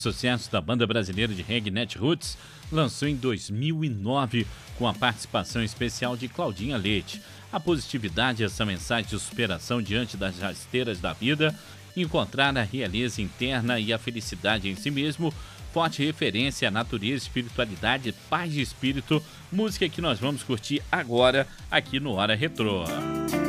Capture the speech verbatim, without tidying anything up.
Sucesso da banda brasileira de reggae Netroots, lançou em dois mil e nove com a participação especial de Claudinha Leite. A positividade, essa mensagem de superação diante das rasteiras da vida, encontrar a realeza interna e a felicidade em si mesmo, forte referência à natureza, espiritualidade, paz de espírito, música que nós vamos curtir agora aqui no Hora Retrô.